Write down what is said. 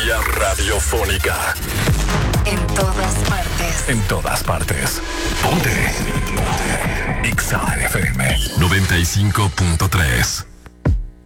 Frecuencia radiofónica. En todas partes. En todas partes. Ponte. Ponte. Exa FM 95.3.